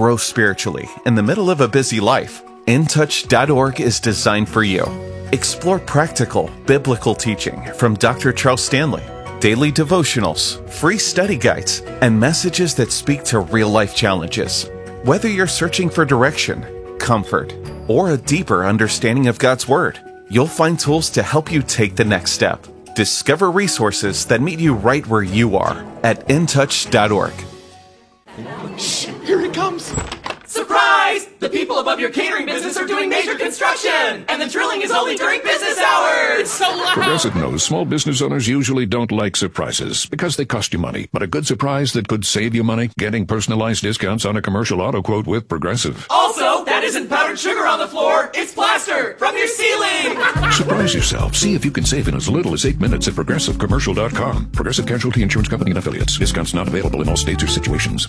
grow spiritually in the middle of a busy life, InTouch.org is designed for you. Explore practical, biblical teaching from Dr. Charles Stanley, daily devotionals, free study guides, and messages that speak to real-life challenges. Whether you're searching for direction, comfort, or a deeper understanding of God's Word, you'll find tools to help you take the next step. Discover resources that meet you right where you are at InTouch.org. Shh! Here it comes! Surprise! The people above your catering business are doing major construction! And the drilling is only during business hours! So loud! Progressive knows small business owners usually don't like surprises because they cost you money. But a good surprise that could save you money? Getting personalized discounts on a commercial auto quote with Progressive. Also, that isn't powdered sugar on the floor, it's plaster from your ceiling! Surprise yourself. See if you can save in as little as 8 minutes at ProgressiveCommercial.com. Progressive Casualty Insurance Company and Affiliates. Discounts not available in all states or situations.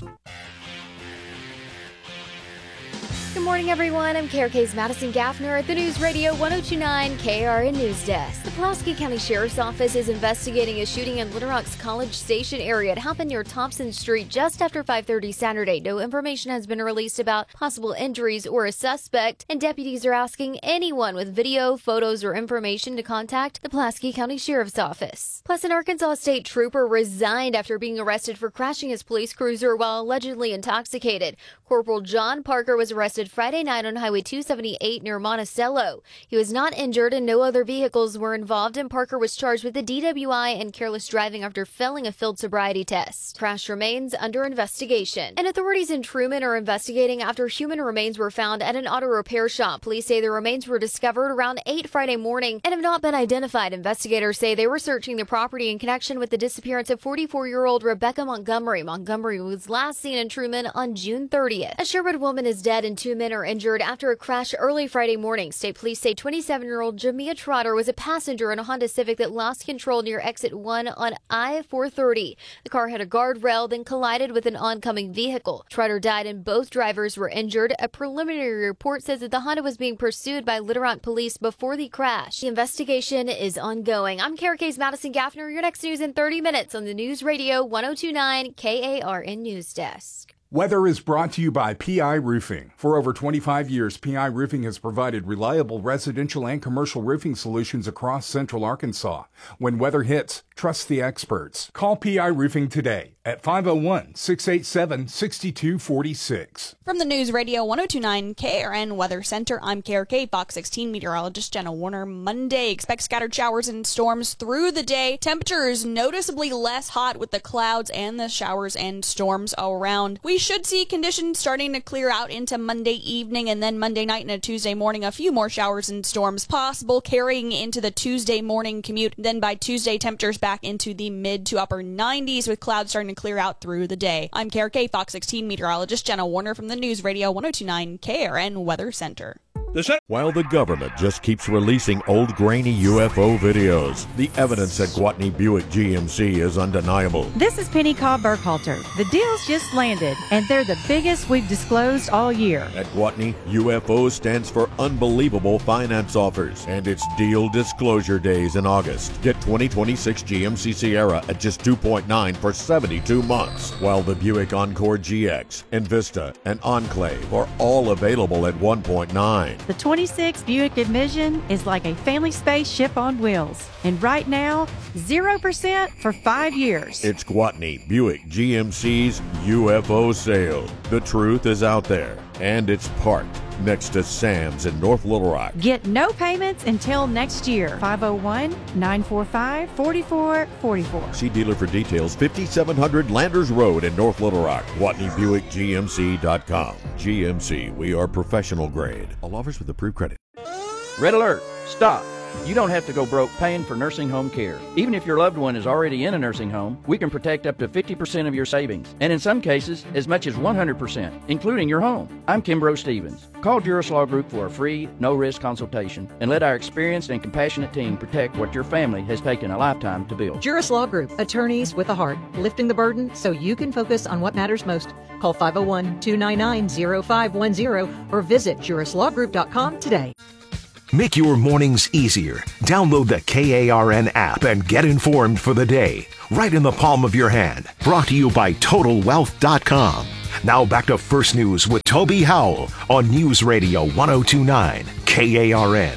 Good morning, everyone. I'm KRK's Madison Gaffner at the News Radio 1029 KRN News Desk. The Pulaski County Sheriff's Office is investigating a shooting in Little Rock's College Station area. It happened near Thompson Street just after 5:30 Saturday. No information has been released about possible injuries or a suspect, and deputies are asking anyone with video, photos, or information to contact the Pulaski County Sheriff's Office. Plus, an Arkansas State trooper resigned after being arrested for crashing his police cruiser while allegedly intoxicated. Corporal John Parker was arrested Friday night on Highway 278 near Monticello. He was not injured and no other vehicles were involved, and Parker was charged with a DWI and careless driving after failing a field sobriety test. Crash remains under investigation. And authorities in Truman are investigating after human remains were found at an auto repair shop. Police say the remains were discovered around 8 Friday morning and have not been identified. Investigators say they were searching the property in connection with the disappearance of 44-year-old Rebecca Montgomery. Montgomery was last seen in Truman on June 30th. A Sherwood woman is dead and 2 men are injured after a crash early Friday morning. State police say 27-year-old Jamia Trotter was a passenger in a Honda Civic that lost control near exit 1 on I-430. The car hit a guardrail, then collided with an oncoming vehicle. Trotter died and both drivers were injured. A preliminary report says that the Honda was being pursued by Little Rock police before the crash. The investigation is ongoing. I'm KRK's Madison Gaffner. Your next news in 30 minutes on the News Radio 1029 KARN News Desk. Weather is brought to you by PI Roofing. For over 25 years, PI Roofing has provided reliable residential and commercial roofing solutions across central Arkansas. When weather hits, trust the experts. Call PI Roofing today at 501-687-6246. From the News Radio 1029 KRN Weather Center, I'm KRK Fox 16 meteorologist Jenna Warner. Monday, expect scattered showers and storms through the day. Temperatures noticeably less hot with the clouds and the showers and storms around. We should see conditions starting to clear out into Monday evening, and then Monday night and a Tuesday morning, a few more showers and storms possible, carrying into the Tuesday morning commute. Then by Tuesday, temperatures back into the mid to upper 90s with clouds starting to clear out through the day. I'm KRK Fox 16 meteorologist Jenna Warner from the News Radio 1029 KRN Weather Center. While the government just keeps releasing old grainy UFO videos, the evidence at Gwatney Buick GMC is undeniable. This is Penny Cobb Burkhalter. The deals just landed, and they're the biggest we've disclosed all year. At Gwatney, UFO stands for Unbelievable Finance Offers, and it's Deal Disclosure Days in August. Get 2026 GMC Sierra at just 2.9 for 72 months, while the Buick Encore GX, Envista, and Enclave are all available at 1.9. The 26 Buick Envision is like a family spaceship on wheels. And right now, 0% for 5 years. It's Gwatney Buick GMC's UFO sale. The truth is out there, and it's parked next to Sam's in North Little Rock. Get no payments until next year. 501-945-4444. See dealer for details. 5700 Landers Road in North Little Rock. GwatneyBuickGMC.com. GMC, we are professional grade. All offers with approved credit. Red alert. Stop. You don't have to go broke paying for nursing home care. Even if your loved one is already in a nursing home, we can protect up to 50% of your savings, and in some cases, as much as 100%, including your home. I'm Kimbrough Stevens. Call Juris Law Group for a free, no-risk consultation, and let our experienced and compassionate team protect what your family has taken a lifetime to build. Juris Law Group, attorneys with a heart, lifting the burden so you can focus on what matters most. Call 501-299-0510 or visit jurislawgroup.com today. Make your mornings easier. Download the KARN app and get informed for the day, right in the palm of your hand. Brought to you by TotalWealth.com. Now back to First News with Toby Howell on News Radio 1029 KARN.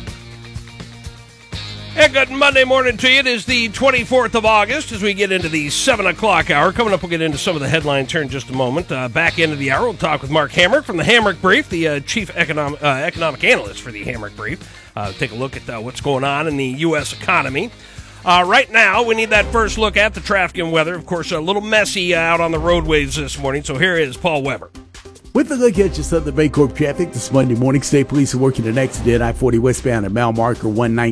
And good Monday morning to you. It is the 24th of August as we get into the 7 o'clock hour. Coming up, we'll get into some of the headlines here in just a moment. Back into the hour, we'll talk with Mark Hamrick from the Hamrick Brief, the chief economic analyst for the Hamrick Brief. Take a look at what's going on in the U.S. economy. Right now, we need that first look at the traffic and weather. Of course, a little messy out on the roadways this morning, so here is Paul Weber. With a look at your Southern Bancorp traffic this Monday morning, state police are working an accident I-40 westbound at mile marker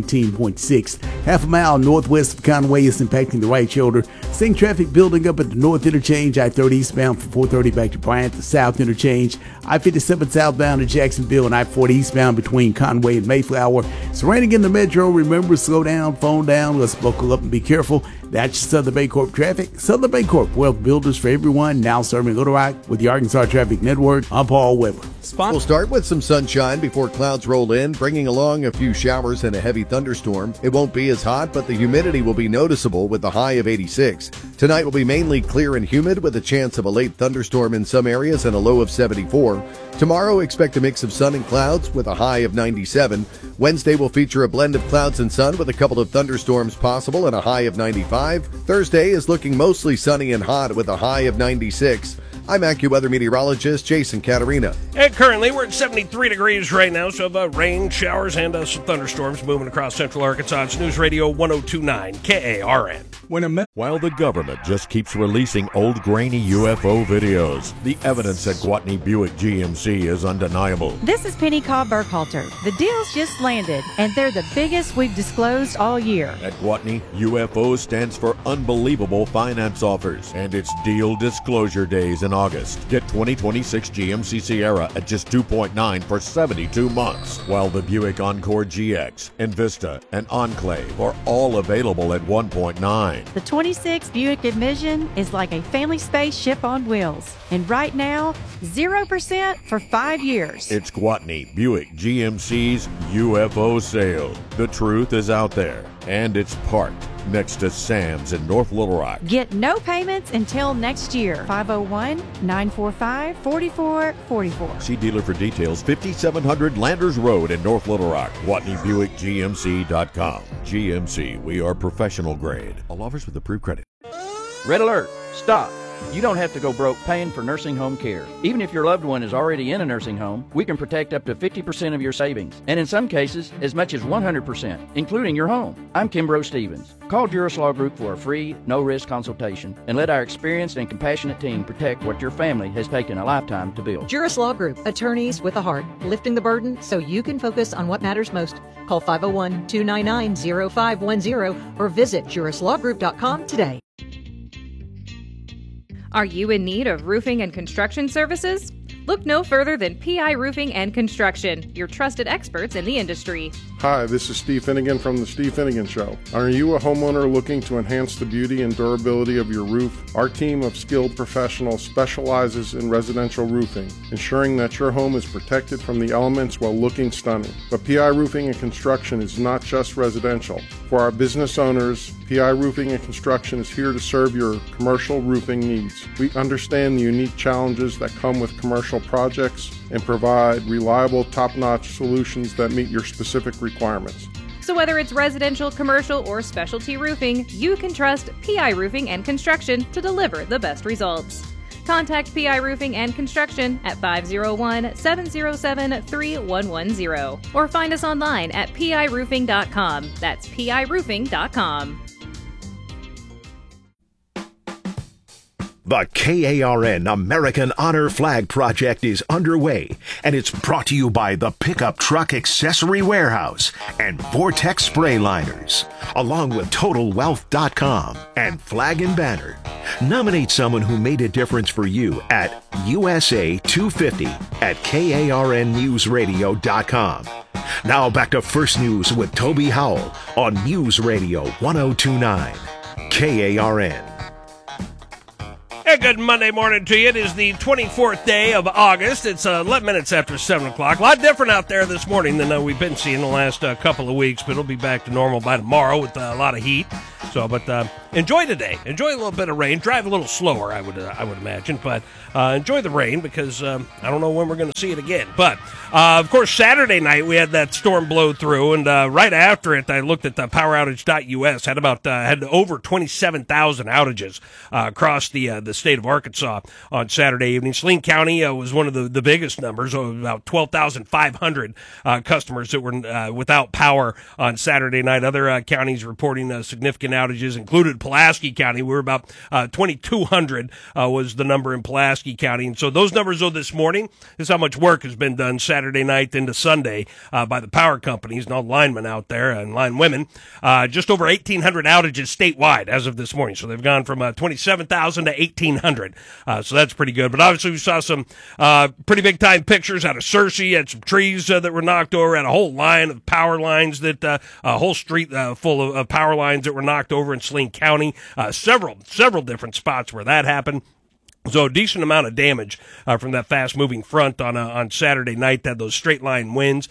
119.6. Half a mile northwest of Conway is impacting the right shoulder. Seeing traffic building up at the north interchange, I-30 eastbound from 430 back to Bryant, the south interchange, I-57 southbound to Jacksonville, and I-40 eastbound between Conway and Mayflower. It's raining in the metro. Remember, slow down, phone down. Let's buckle up and be careful. That's Southern Bancorp traffic. Southern Bancorp, wealth builders for everyone, now serving Little Rock with the Arkansas Traffic Network. I'm Paul Weber. We'll start with some sunshine before clouds roll in, bringing along a few showers and a heavy thunderstorm. It won't be as hot, but the humidity will be noticeable with a high of 86. Tonight will be mainly clear and humid with a chance of a late thunderstorm in some areas and a low of 74. Tomorrow, expect a mix of sun and clouds with a high of 97. Wednesday will feature a blend of clouds and sun with a couple of thunderstorms possible and a high of 95. Thursday is looking mostly sunny and hot with a high of 96. I'm AccuWeather meteorologist Jason Caterina. And currently we're at 73 degrees right now, so rain, showers, and some thunderstorms moving across central Arkansas. It's News Radio 1029 KARN. While the government just keeps releasing old grainy UFO videos, the evidence at Gwatney Buick GMC is undeniable. This is Penny Cobb Burkhalter. The deal's just landed, and they're the biggest we've disclosed all year. At Gwatney, UFO stands for Unbelievable Finance Offers, and it's Deal Disclosure Days in August. Get 2026 GMC Sierra at just 2.9 for 72 months, while the Buick Encore GX, Envista, and Enclave are all available at 1.9. The 26 Buick Envision is like a family space ship on wheels. And right now, 0% for 5 years. It's Gwatney Buick GMC's UFO sale. The truth is out there, and it's parked next to Sam's in North Little Rock. Get no payments until next year. 501-945-4444. See dealer for details. 5700 Landers Road in North Little Rock. WatneyBuickGMC.com. GMC, we are professional grade. All offers with approved credit. Red alert. Stop. You don't have to go broke paying for nursing home care. Even if your loved one is already in a nursing home, we can protect up to 50% of your savings, and in some cases, as much as 100%, including your home. I'm Kimbrough Stevens. Call Juris Law Group for a free, no-risk consultation, and let our experienced and compassionate team protect what your family has taken a lifetime to build. Juris Law Group, attorneys with a heart, lifting the burden so you can focus on what matters most. Call 501-299-0510 or visit jurislawgroup.com today. Are you in need of roofing and construction services? Look no further than PI Roofing and Construction, your trusted experts in the industry. Hi, this is Steve Finnegan from The Steve Finnegan Show. Are you a homeowner looking to enhance the beauty and durability of your roof? Our team of skilled professionals specializes in residential roofing, ensuring that your home is protected from the elements while looking stunning. But PI Roofing and Construction is not just residential. For our business owners, PI Roofing and Construction is here to serve your commercial roofing needs. We understand the unique challenges that come with commercial projects and provide reliable, top-notch solutions that meet your specific requirements. So whether it's residential, commercial, or specialty roofing, you can trust PI Roofing and Construction to deliver the best results. Contact PI Roofing and Construction at 501-707-3110 or find us online at piroofing.com. That's piroofing.com. The KARN American Honor Flag Project is underway, and it's brought to you by the Pickup Truck Accessory Warehouse and Vortex Spray Liners, along with TotalWealth.com and Flag and Banner. Nominate someone who made a difference for you at USA 250 at KARNNewsRadio.com. Now back to First News with Toby Howell on News Radio 1029 KARN. Hey, good Monday morning to you. It is the 24th day of August. It's 11 minutes after 7 o'clock. A lot different out there this morning than we've been seeing the last couple of weeks, but it'll be back to normal by tomorrow with a lot of heat. So, but enjoy today. Enjoy a little bit of rain. Drive a little slower, I would imagine. But enjoy the rain because I don't know when we're going to see it again. But, of course, Saturday night we had that storm blow through. And right after it, I looked at the poweroutage.us. Had over 27,000 outages across the state of Arkansas on Saturday evening. Saline County was one of the biggest numbers, about 12,500 customers that were without power on Saturday night. Other counties reporting significant outages included Pulaski County. We were about 2,200 was the number in Pulaski County. And so those numbers, though, this morning, this is how much work has been done Saturday night into Sunday by the power companies and all the linemen out there and line women. Just over 1,800 outages statewide as of this morning. So they've gone from 27,000 to 1,800. So that's pretty good. But obviously we saw some pretty big-time pictures out of Searcy, had some trees that were knocked over, had a whole line of power lines, that a whole street full of power lines that were knocked over in Saline County. Several different spots where that happened. So a decent amount of damage from that fast-moving front on Saturday night. Had those straight-line winds.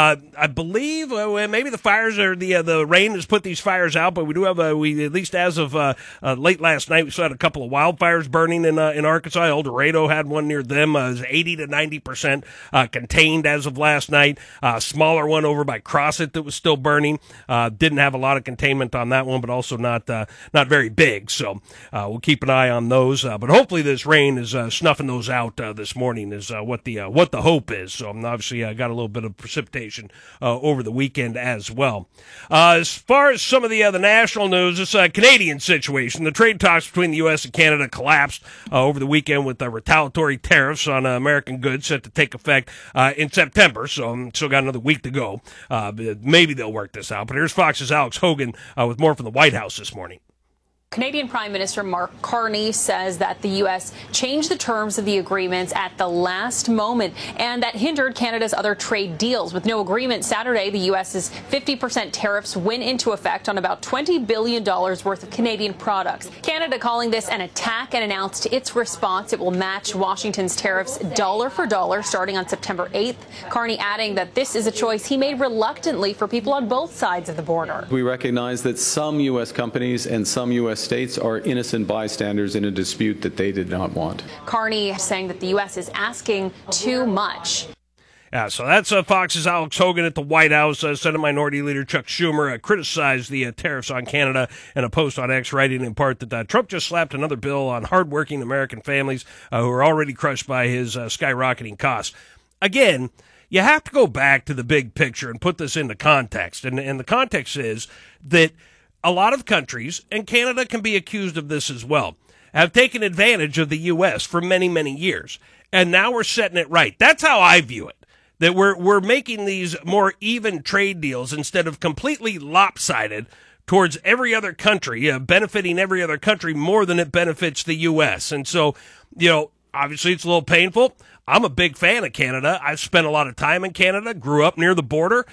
I believe maybe the fires or the rain has put these fires out, but we do have we at least as of late last night, we saw a couple of wildfires burning in Arkansas. El Dorado had one near them. It was 80 to 90% contained as of last night. Smaller one over by Crossett that was still burning. Didn't have a lot of containment on that one, but also not very big. So we'll keep an eye on those. But hopefully this rain is snuffing those out this morning is what the hope is. So obviously got a little bit of precipitation over the weekend as well. As far as some of the national news, this Canadian situation, the trade talks between the U.S. and Canada collapsed over the weekend with retaliatory tariffs on American goods set to take effect in September. So still got another week to go. Maybe they'll work this out. But here's Fox's Alex Hogan with more from the White House this morning. Canadian Prime Minister Mark Carney says that the U.S. changed the terms of the agreements at the last moment, and that hindered Canada's other trade deals. With no agreement Saturday, the U.S.'s 50% tariffs went into effect on about $20 billion worth of Canadian products. Canada calling this an attack and announced its response. It will match Washington's tariffs dollar for dollar starting on September 8th. Carney adding that this is a choice he made reluctantly for people on both sides of the border. We recognize that some U.S. companies and some U.S. states are innocent bystanders in a dispute that they did not want. Carney saying that the U.S. is asking too much. Yeah, so that's Fox's Alex Hogan at the White House. Senate Minority Leader Chuck Schumer criticized the tariffs on Canada in a post on X, writing in part that Trump just slapped another bill on hardworking American families who are already crushed by his skyrocketing costs. Again, you have to go back to the big picture and put this into context. And the context is that a lot of countries, and Canada can be accused of this as well, have taken advantage of the U.S. for many, many years. And now we're setting it right. That's how I view it. That we're making these more even trade deals instead of completely lopsided towards every other country, benefiting every other country more than it benefits the U.S. And so, obviously it's a little painful. I'm a big fan of Canada. I've spent a lot of time in Canada, grew up near the border.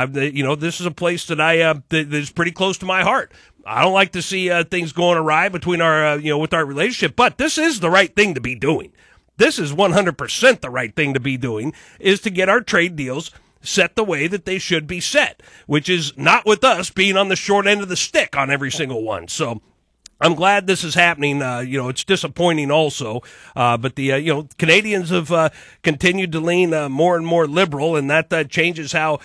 This is a place that that is pretty close to my heart. I don't like to see things going awry between our, with our relationship, but this is the right thing to be doing. This is 100% the right thing to be doing, is to get our trade deals set the way that they should be set, which is not with us being on the short end of the stick on every single one. So I'm glad this is happening. It's disappointing also, but the Canadians have continued to lean more and more liberal, and that changes how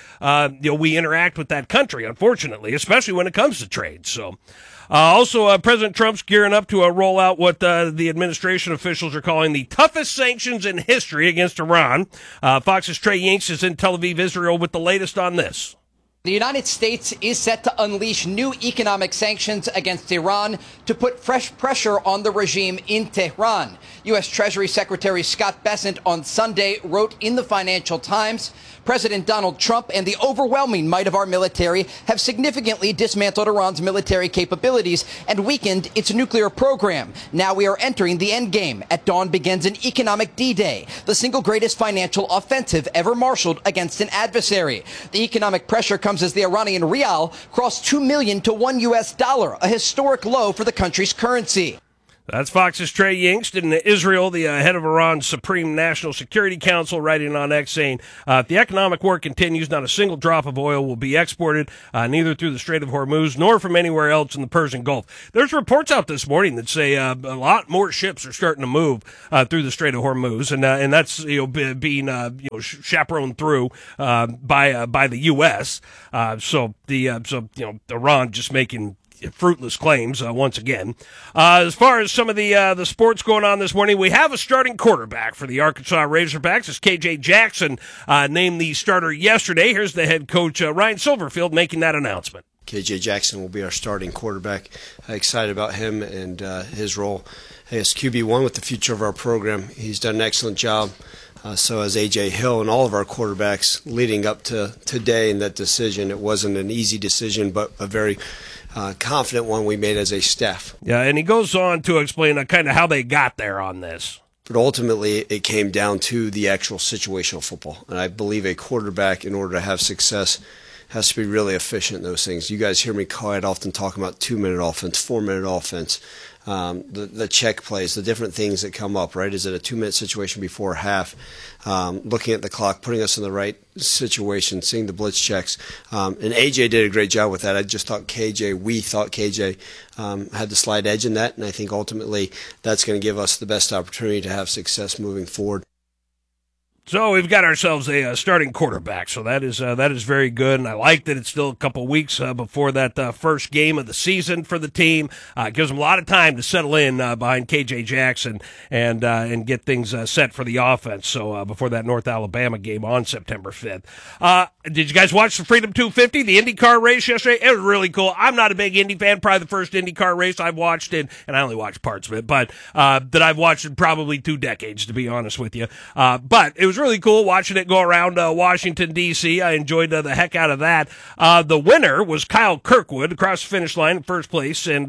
we interact with that country, unfortunately, especially when it comes to trade. So. Also, President Trump's gearing up to roll out what the administration officials are calling the toughest sanctions in history against Iran. Fox's Trey Yanks is in Tel Aviv, Israel, with the latest on this. The United States is set to unleash new economic sanctions against Iran to put fresh pressure on the regime in Tehran. U.S. Treasury Secretary Scott Bessent on Sunday wrote in the Financial Times, President Donald Trump and the overwhelming might of our military have significantly dismantled Iran's military capabilities and weakened its nuclear program. Now we are entering the end game. At dawn begins an economic D-Day, the single greatest financial offensive ever marshaled against an adversary. The economic pressure comes as the Iranian rial crossed $2 million to $1, a historic low for the country's currency. That's Fox's Trey Yingst in Israel, the head of Iran's Supreme National Security Council, writing on X saying, if the economic war continues, not a single drop of oil will be exported, neither through the Strait of Hormuz nor from anywhere else in the Persian Gulf. There's reports out this morning that say a lot more ships are starting to move through the Strait of Hormuz, and that's being chaperoned through by the U.S. So Iran just making fruitless claims once again. As far as some of the sports going on this morning, we have a starting quarterback for the Arkansas Razorbacks. It's KJ Jackson, named the starter yesterday. Here's the head coach, Ryan Silverfield, making that announcement. KJ Jackson will be our starting quarterback. Excited about him and his role as QB1 with the future of our program. He's done an excellent job. So has A.J. Hill and all of our quarterbacks leading up to today in that decision. It wasn't an easy decision, but a very confident one we made as a staff. Yeah, and he goes on to explain kind of how they got there on this. But ultimately, it came down to the actual situational football. And I believe a quarterback, in order to have success, has to be really efficient in those things. You guys hear me quite often talking about 2-minute offense, 4-minute offense, the check plays, the different things that come up, right? Is it a 2-minute situation before half? Looking at the clock, putting us in the right situation, seeing the blitz checks. And AJ did a great job with that. We thought KJ had the slight edge in that, and I think ultimately that's going to give us the best opportunity to have success moving forward. So we've got ourselves a starting quarterback, so that is very good, and I like that it's still a couple weeks before that first game of the season for the team. It gives them a lot of time to settle in behind KJ Jackson and get things set for the offense. So before that North Alabama game on September 5th. Did you guys watch the Freedom 250, the IndyCar race yesterday? It was really cool. I'm not a big Indy fan, probably the first IndyCar race I've watched in, and I only watched parts of it, but that I've watched in probably 2 decades, to be honest with you. But it was really cool watching it go around Washington, D.C. I enjoyed the heck out of that. The winner was Kyle Kirkwood across the finish line in first place, and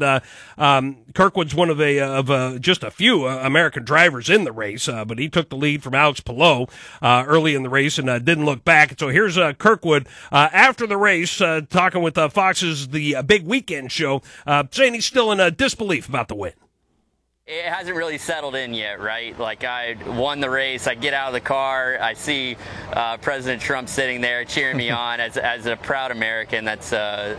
Kirkwood's one of just a few American drivers in the race, but he took the lead from Alex Palou early in the race and didn't look back. So here's Kirkwood after the race talking with Fox's The Big Weekend Show, saying he's still in disbelief about the win. It hasn't really settled in yet, right? Like, I won the race, I get out of the car, I see President Trump sitting there cheering me on. As a proud American, that's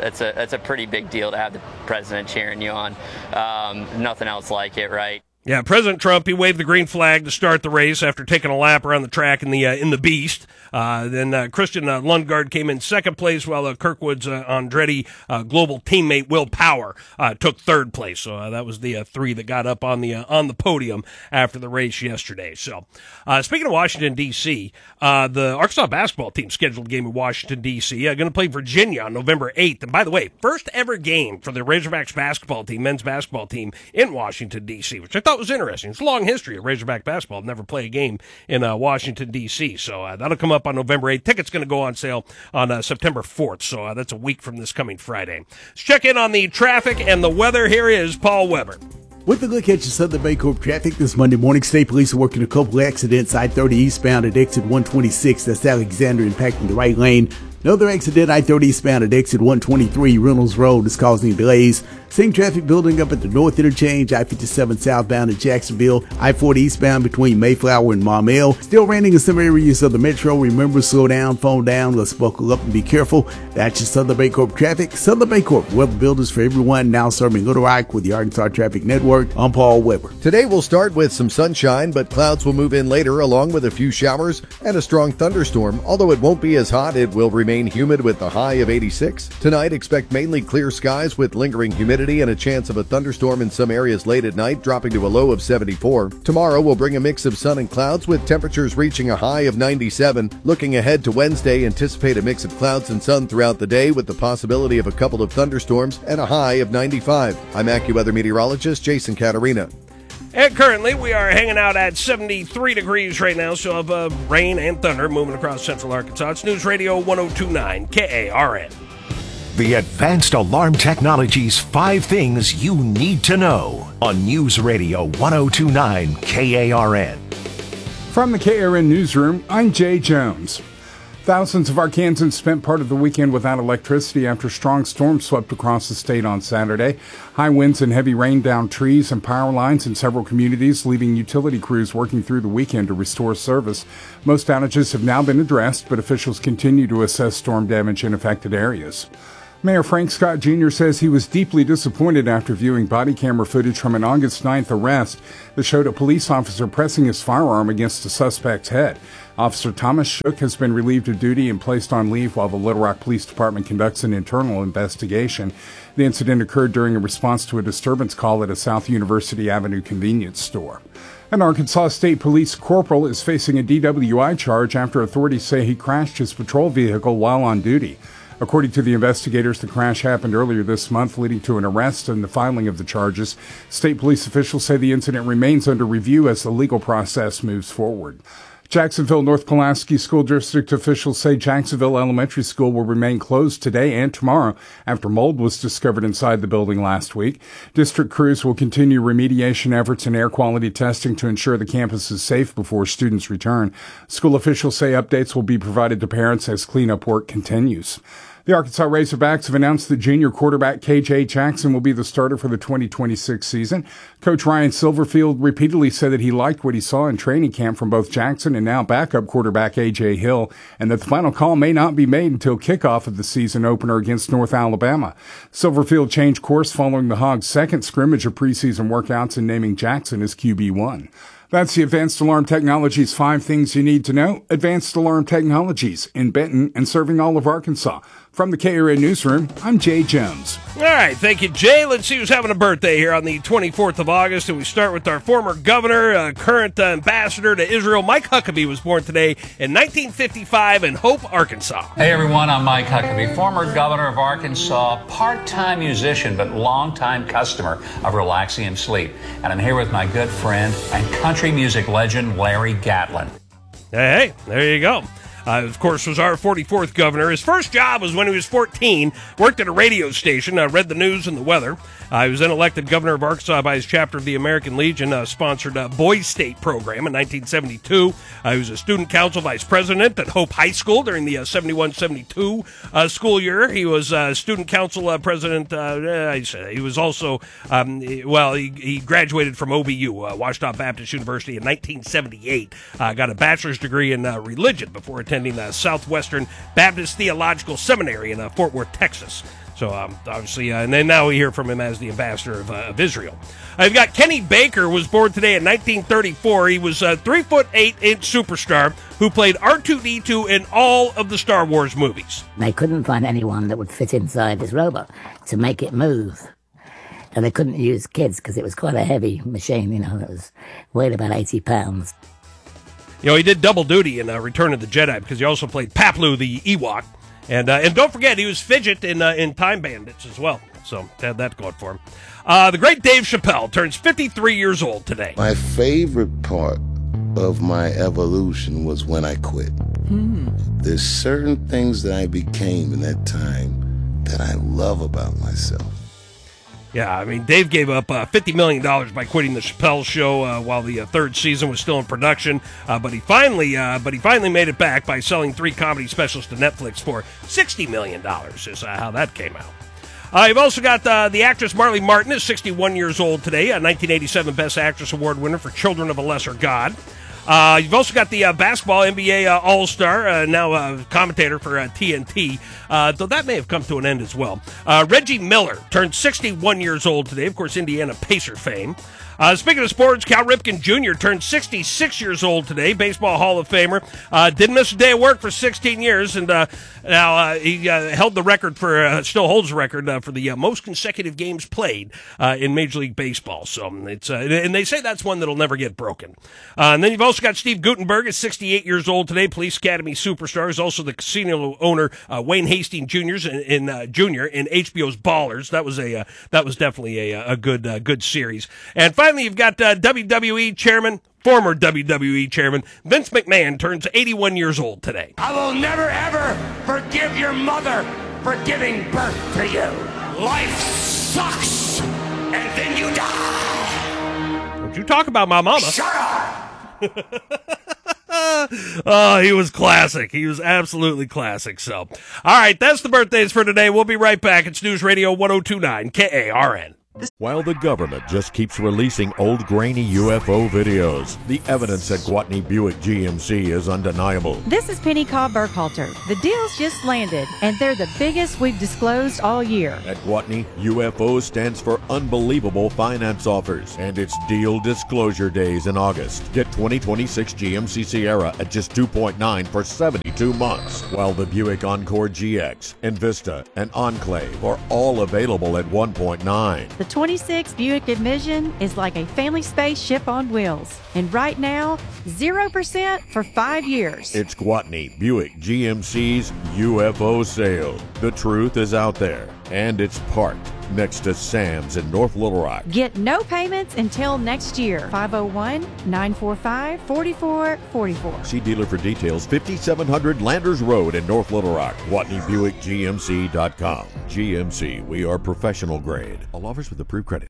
a pretty big deal to have the president cheering you on. Nothing else like it, right? Yeah, President Trump, he waved the green flag to start the race after taking a lap around the track in the Beast. Then Christian Lundgaard came in second place, while Kirkwood's Andretti global teammate Will Power took third place. So that was the 3 that got up on the podium after the race yesterday. So speaking of Washington, D.C., the Arkansas basketball team scheduled a game in Washington, D.C. Going to play Virginia on November 8th. And by the way, first ever game for the Razorbacks basketball team, men's basketball team, in Washington, D.C., which I thought was interesting. It's a long history of Razorback basketball. I've never played a game in Washington, D.C., so that'll come up on November 8th. Tickets going to go on sale on September 4th, so that's a week from this coming Friday. Let's check in on the traffic and the weather. Here is Paul Weber. With a look at your Southern Baycorp traffic this Monday morning, state police are working a couple of accidents. I-30 eastbound at exit 126. That's Alexander impacting the right lane. Another accident, I-30 eastbound at exit 123 Reynolds Road, is causing delays. Same traffic building up at the North Interchange, I-57 southbound at Jacksonville, I-40 eastbound between Mayflower and Maumelle. Still raining in some areas of the metro. Remember, slow down, phone down, let's buckle up and be careful. That's your Southern Baycorp traffic. Southern Baycorp, weather builders for everyone, now serving Little Rock with the Arkansas Traffic Network. I'm Paul Weber. Today we'll start with some sunshine, but clouds will move in later along with a few showers and a strong thunderstorm. Although it won't be as hot, it will remain humid with a high of 86. Tonight, expect mainly clear skies with lingering humidity and a chance of a thunderstorm in some areas late at night, dropping to a low of 74. Tomorrow will bring a mix of sun and clouds with temperatures reaching a high of 97. Looking ahead to Wednesday, anticipate a mix of clouds and sun throughout the day with the possibility of a couple of thunderstorms and a high of 95. I'm AccuWeather meteorologist Jason Caterina. And currently, we are hanging out at 73 degrees right now, so of rain and thunder moving across central Arkansas. It's News Radio 102.9 KARN. The Advanced Alarm Technologies 5 Things You Need to Know on News Radio 102.9 KARN. From the KRN Newsroom, I'm Jay Jones. Thousands of Arkansans spent part of the weekend without electricity after strong storms swept across the state on Saturday. High winds and heavy rain downed trees and power lines in several communities, leaving utility crews working through the weekend to restore service. Most outages have now been addressed, but officials continue to assess storm damage in affected areas. Mayor Frank Scott Jr. says he was deeply disappointed after viewing body camera footage from an August 9th arrest that showed a police officer pressing his firearm against a suspect's head. Officer Thomas Shook has been relieved of duty and placed on leave while the Little Rock Police Department conducts an internal investigation. The incident occurred during a response to a disturbance call at a South University Avenue convenience store. An Arkansas State Police corporal is facing a DWI charge after authorities say he crashed his patrol vehicle while on duty. According to the investigators, the crash happened earlier this month, leading to an arrest and the filing of the charges. State police officials say the incident remains under review as the legal process moves forward. Jacksonville North Pulaski School District officials say Jacksonville Elementary School will remain closed today and tomorrow after mold was discovered inside the building last week. District crews will continue remediation efforts and air quality testing to ensure the campus is safe before students return. School officials say updates will be provided to parents as cleanup work continues. The Arkansas Razorbacks have announced that junior quarterback KJ Jackson will be the starter for the 2026 season. Coach Ryan Silverfield repeatedly said that he liked what he saw in training camp from both Jackson and now backup quarterback A.J. Hill, and that the final call may not be made until kickoff of the season opener against North Alabama. Silverfield changed course following the Hogs' second scrimmage of preseason workouts and naming Jackson as QB1. That's the Advanced Alarm Technologies 5 Things You Need to Know. Advanced Alarm Technologies in Benton and serving all of Arkansas. From the KRN Newsroom, I'm Jay Jones. All right, thank you, Jay. Let's see who's having a birthday here on the 24th of August, and we start with our former governor, current ambassador to Israel. Mike Huckabee was born today in 1955 in Hope, Arkansas. Hey, everyone, I'm Mike Huckabee, former governor of Arkansas, part-time musician, but longtime customer of Relaxium Sleep. And I'm here with my good friend and country music legend, Larry Gatlin. Hey, there you go. Of course, was our 44th governor. His first job was when he was 14, worked at a radio station, read the news and the weather. He was then elected governor of Arkansas by his chapter of the American Legion, sponsored Boys State program in 1972. He was a student council vice president at Hope High School during the 71-72 school year. He was student council president. He was also, he graduated from OBU, Ouachita Baptist University, in 1978. Got a bachelor's degree in religion before attending Southwestern Baptist Theological Seminary in Fort Worth, Texas. So, obviously, and then now we hear from him as the ambassador of Israel. I've got Kenny Baker, was born today in 1934. He was a 3'8" superstar who played R2-D2 in all of the Star Wars movies. They couldn't find anyone that would fit inside this robot to make it move. And they couldn't use kids because it was quite a heavy machine, it was weighed about 80 pounds. He did double duty in Return of the Jedi because he also played Paplu the Ewok. And don't forget, he was Fidget in Time Bandits as well. So, had that going for him. The great Dave Chappelle turns 53 years old today. My favorite part of my evolution was when I quit. There's certain things that I became in that time that I love about myself. Yeah, I mean, Dave gave up $50 million by quitting the Chappelle Show while the third season was still in production. But he finally made it back by selling 3 comedy specials to Netflix for $60 million. Is how that came out. You've also got the actress Marley Martin, is 61 years old today, a 1987 Best Actress Award winner for Children of a Lesser God. You've also got the basketball NBA All-Star, now commentator for TNT, though that may have come to an end as well. Reggie Miller turned 61 years old today, of course, Indiana Pacer fame. Speaking of sports, Cal Ripken Jr. turned 66 years old today, Baseball Hall of Famer. Didn't miss a day of work for 16 years, and now he held the record still holds the record for the most consecutive games played in Major League Baseball. So it's and they say that's one that'll never get broken. And then you've also got Steve Guttenberg, is 68 years old today, Police Academy superstar. He's also the casino owner, Wayne Hastings Jr. in HBO's Ballers. That was definitely a good series. And finally, you've got former WWE chairman, Vince McMahon, turns 81 years old today. I will never, ever forgive your mother for giving birth to you. Life sucks, and then you die. Don't you talk about my mama. Shut up! Oh, he was classic. He was absolutely classic. So, all right, that's the birthdays for today. We'll be right back. It's News Radio 102.9 KARN. While the government just keeps releasing old grainy UFO videos, the evidence at Gwatney Buick GMC is undeniable. This is Penny Cobb Burkhalter. The deals just landed, and they're the biggest we've disclosed all year. At Gwatney, UFO stands for Unbelievable Finance Offers, and it's Deal Disclosure Days in August. Get 2026 GMC Sierra at just 2.9 for 72 months, while the Buick Encore GX, Envista, and Enclave are all available at 1.9. The 26 Buick Envision is like a family space ship on wheels. And right now, 0% for 5 years. It's Gwatney Buick GMC's UFO sale. The truth is out there, and it's parked next to Sam's in North Little Rock. Get no payments until next year. 501-945-4444. See dealer for details. 5700 Landers Road in North Little Rock. GwatneyBuickGMC.com. GMC, we are professional grade. All offers with approved credit.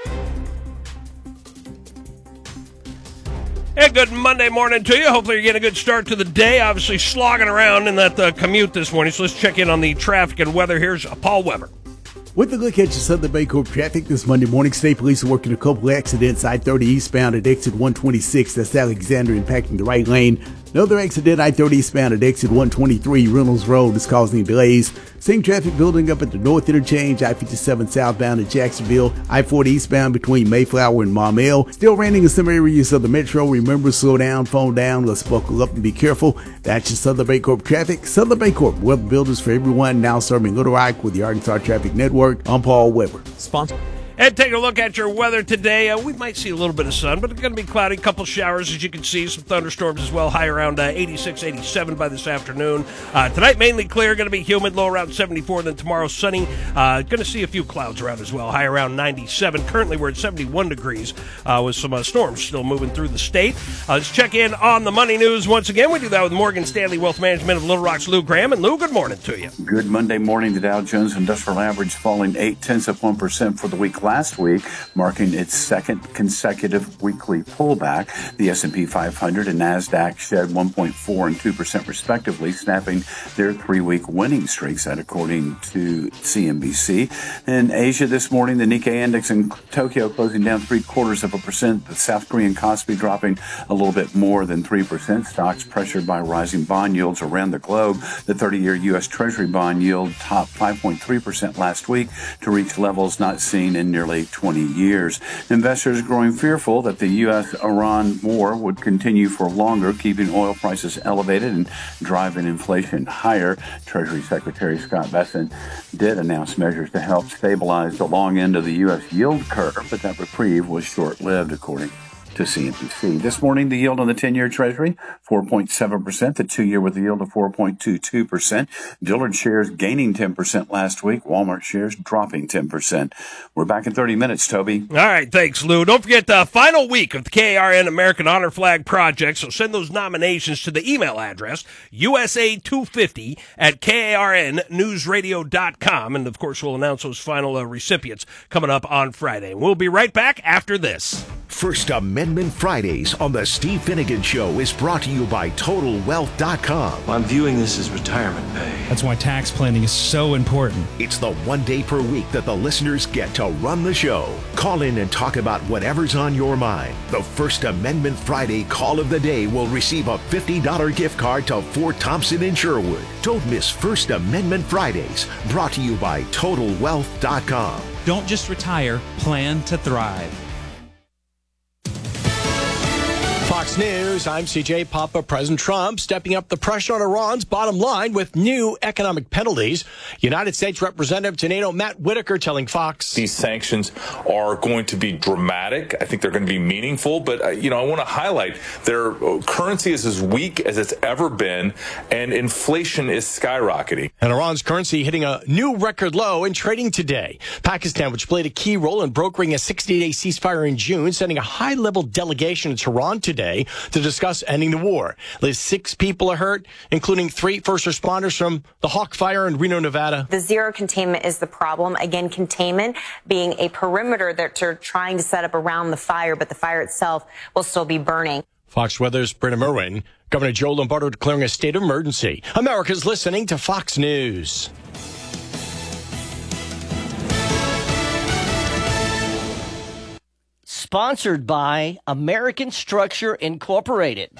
Hey, good Monday morning to you. Hopefully you're getting a good start to the day. Obviously slogging around in that commute this morning. So let's check in on the traffic and weather. Here's Paul Weber. With a look at your Southern Baycorp traffic this Monday morning, state police are working a couple of accidents. I-30 eastbound at exit 126. That's Alexander impacting the right lane. Another accident, I-30 eastbound at exit 123, Reynolds Road, is causing delays. Same traffic building up at the North Interchange, I-57 southbound at Jacksonville, I-40 eastbound between Mayflower and Maumelle. Still raining in some areas of the metro. Remember, slow down, phone down, let's buckle up and be careful. That's your Southern Baycorp traffic. Southern Baycorp, weather builders for everyone, now serving Little Rock with the Arkansas Traffic Network. I'm Paul Weber. Sponsor. And take a look at your weather today. We might see a little bit of sun, but it's going to be cloudy. A couple showers, as you can see. Some thunderstorms as well. High around 86, 87 by this afternoon. Tonight, mainly clear. Going to be humid. Low around 74. Then tomorrow, sunny. Going to see a few clouds around as well. High around 97. Currently, we're at 71 degrees with some storms still moving through the state. Let's check in on the money news once again. We do that with Morgan Stanley Wealth Management of Little Rock's Lou Graham. And Lou, good morning to you. Good Monday morning. The Dow Jones Industrial Average falling 0.8% for the week last week, marking its second consecutive weekly pullback. The S&P 500 and NASDAQ shed 1.4% and 2% respectively, snapping their 3-week winning streaks, that according to CNBC. In Asia this morning, the Nikkei index in Tokyo closing down 0.75%. The South Korean Kospi dropping a little bit more than 3%. Stocks pressured by rising bond yields around the globe. The 30-year U.S. Treasury bond yield topped 5.3% last week to reach levels not seen in nearly 20 years. Investors growing fearful that the U.S.-Iran war would continue for longer, keeping oil prices elevated and driving inflation higher. Treasury Secretary Scott Bessent did announce measures to help stabilize the long end of the U.S. yield curve, but that reprieve was short-lived, according to CNBC. This morning, the yield on the 10-year Treasury, 4.7%. The 2-year with a yield of 4.22%. Dillard shares gaining 10% last week. Walmart shares dropping 10%. We're back in 30 minutes, Toby. All right, thanks, Lou. Don't forget the final week of the KARN American Honor Flag Project, so send those nominations to the email address, USA250@KARNnewsradio.com, and, of course, we'll announce those final recipients coming up on Friday. We'll be right back after this. First Amendment Fridays on the Steve Finnegan Show is brought to you by TotalWealth.com. Well, I'm viewing this as retirement pay. That's why tax planning is so important. It's the one day per week that the listeners get to run the show. Call in and talk about whatever's on your mind. The First Amendment Friday Call of the Day will receive a $50 gift card to Fort Thompson in Sherwood. Don't miss First Amendment Fridays, brought to you by TotalWealth.com. Don't just retire, plan to thrive. Fox News, I'm CJ Papa. President Trump stepping up the pressure on Iran's bottom line with new economic penalties. United States Representative to NATO Matt Whitaker telling Fox. These sanctions are going to be dramatic. I think they're going to be meaningful. But, I want to highlight their currency is as weak as it's ever been, and inflation is skyrocketing. And Iran's currency hitting a new record low in trading today. Pakistan, which played a key role in brokering a 60-day ceasefire in June, sending a high-level delegation to Tehran today to discuss ending the war. At least 6 people are hurt, including 3 first responders from the Hawk Fire in Reno, Nevada. The zero containment is the problem. Again, containment being a perimeter that they're trying to set up around the fire, but the fire itself will still be burning. Fox Weather's Brenna Merwin. Governor Joe Lombardo declaring a state of emergency. America's listening to Fox News. Sponsored by American Structure Incorporated.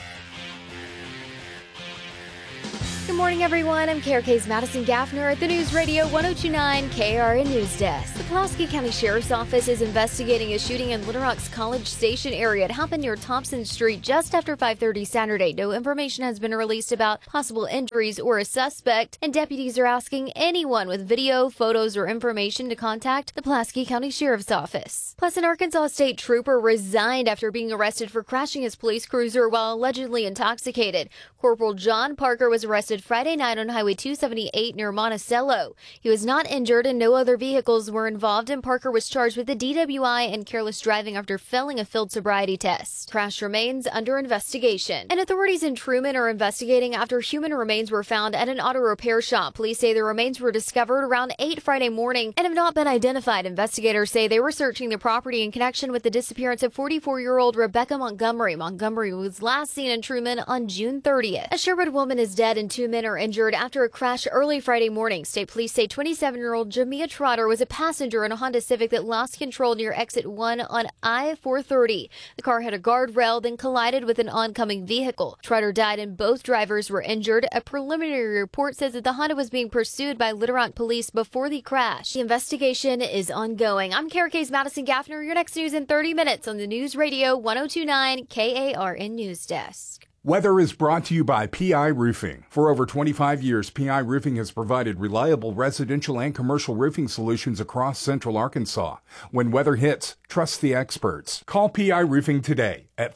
Good morning, everyone. I'm KRK's Madison Gaffner at the News Radio 1029 KRN News Desk. The Pulaski County Sheriff's Office is investigating a shooting in Little Rock's College Station area. It happened near Thompson Street just after 5:30 Saturday. No information has been released about possible injuries or a suspect, and deputies are asking anyone with video, photos, or information to contact the Pulaski County Sheriff's Office. Plus, an Arkansas state trooper resigned after being arrested for crashing his police cruiser while allegedly intoxicated. Corporal John Parker was arrested Friday night on Highway 278 near Monticello. He was not injured and no other vehicles were involved, and Parker was charged with a DWI and careless driving after failing a field sobriety test. Crash remains under investigation. And authorities in Truman are investigating after human remains were found at an auto repair shop. Police say the remains were discovered around 8 Friday morning and have not been identified. Investigators say they were searching the property in connection with the disappearance of 44-year-old Rebecca Montgomery. Montgomery was last seen in Truman on June 30th. A Sherwood woman is dead and 2 men are injured after a crash early Friday morning. State police say 27-year-old Jamia Trotter was a passenger in a Honda Civic that lost control near exit 1 on I-430. The car hit a guardrail, then collided with an oncoming vehicle. Trotter died and both drivers were injured. A preliminary report says that the Honda was being pursued by Little Rock police before the crash. The investigation is ongoing. I'm KRK's Madison Gaffner. Your next news in 30 minutes on the News Radio 1029 KARN News Desk. Weather is brought to you by PI Roofing. For over 25 years, PI Roofing has provided reliable residential and commercial roofing solutions across central Arkansas. When weather hits, trust the experts. Call PI Roofing today at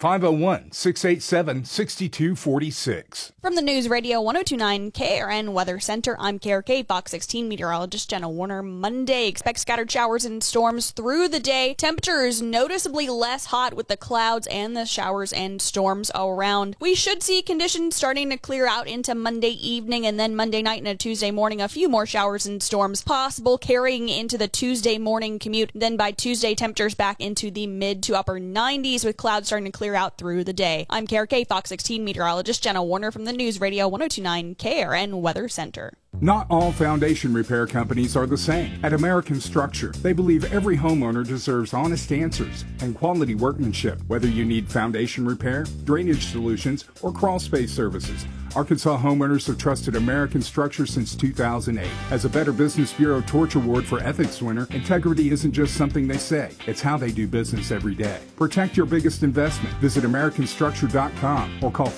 501-687-6246. From the News Radio 1029 KRN Weather Center, I'm KRK Fox 16 meteorologist Jenna Warner. Monday, expect scattered showers and storms through the day. Temperatures noticeably less hot with the clouds and the showers and storms around. We should see conditions starting to clear out into Monday evening, and then Monday night and a Tuesday morning, a few more showers and storms possible carrying into the Tuesday morning commute. Then by Tuesday, temperatures back into the mid to upper 90s with clouds starting to clear out through the day. I'm KRK Fox 16 meteorologist Jenna Warner from the News Radio 1029 KRN Weather Center. Not all foundation repair companies are the same. At American Structure, they believe every homeowner deserves honest answers and quality workmanship. Whether you need foundation repair, drainage solutions, or crawl space services, Arkansas homeowners have trusted American Structure since 2008. As a Better Business Bureau Torch Award for Ethics winner, integrity isn't just something they say. It's how they do business every day. Protect your biggest investment. Visit AmericanStructure.com or call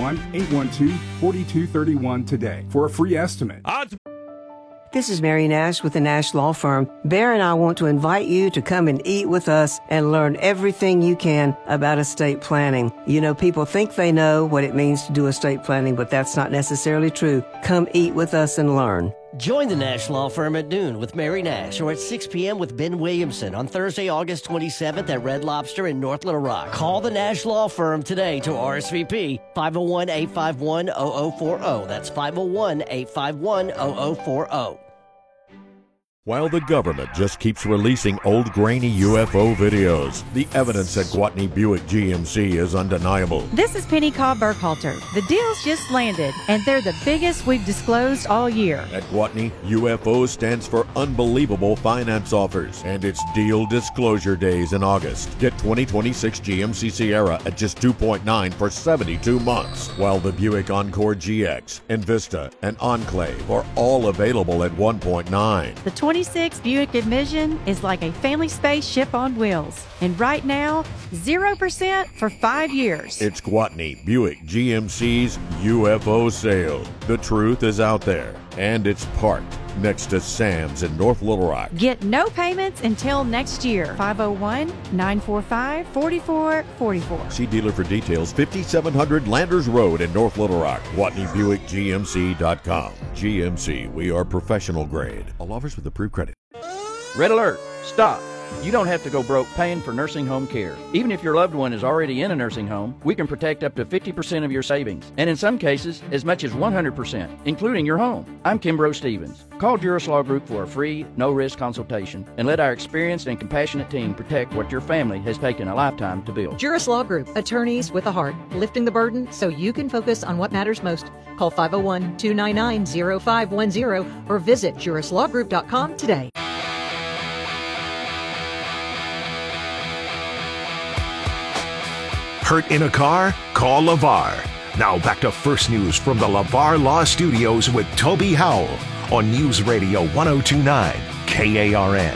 501-812-4231 today for a free estimate. This is Mary Nash with the Nash Law Firm. Bear and I want to invite you to come and eat with us and learn everything you can about estate planning. You know, people think they know what it means to do estate planning, but that's not necessarily true. Come eat with us and learn. Join the Nash Law Firm at noon with Mary Nash or at 6 p.m. with Ben Williamson on Thursday, August 27th at Red Lobster in North Little Rock. Call the Nash Law Firm today to RSVP 501-851-0040. That's 501-851-0040. While the government just keeps releasing old grainy UFO videos, the evidence at Gwatney Buick GMC is undeniable. This is Penny Cobb Burkhalter. The deals just landed, and they're the biggest we've disclosed all year. At Gwatney, UFO stands for Unbelievable Finance Offers, and it's Deal Disclosure Days in August. Get 2026 GMC Sierra at just 2.9 for 72 months, while the Buick Encore GX, Envista, and Enclave are all available at 1.9. The 26 Buick Envision is like a family space ship on wheels. And right now, 0% for 5 years. It's Gwatney Buick GMC's UFO sale. The truth is out there, and it's parked next to Sam's in North Little Rock. Get no payments until next year. 501-945-4444. See dealer for details. 5700 Landers Road in North Little Rock. GwatneyBuickGMC.com. GMC, we are professional grade. All offers with approved credit. Red alert. Stop. You don't have to go broke paying for nursing home care. Even if your loved one is already in a nursing home, we can protect up to 50% of your savings, and in some cases, as much as 100%, including your home. I'm Kimbrough Stevens. Call Juris Law Group for a free, no-risk consultation, and let our experienced and compassionate team protect what your family has taken a lifetime to build. Juris Law Group, attorneys with a heart, lifting the burden so you can focus on what matters most. Call 501-299-0510 or visit jurislawgroup.com today. Hurt in a car? Call LeVar. Now back to First News from the LeVar Law Studios with Toby Howell on News Radio 1029 KARN.